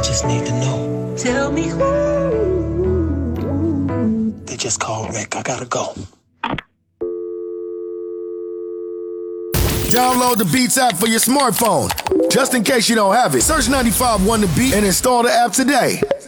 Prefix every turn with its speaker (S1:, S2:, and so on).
S1: just need to know.
S2: Tell me who.
S1: They just called Rick. I gotta go.
S3: Download the Beats app for your smartphone. Just in case you don't have it, search 95.1 The Beat and install the app today.